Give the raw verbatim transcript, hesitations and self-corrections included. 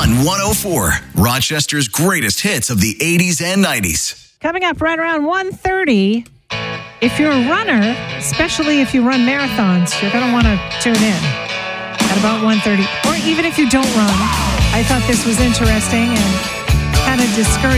on one oh four, Rochester's greatest hits of the eighties and nineties. Coming up right around one thirty, if you're a runner, especially if you run marathons, you're going to want to tune in at about one thirty. Or even if you don't run, I thought this was interesting and kind of discouraging.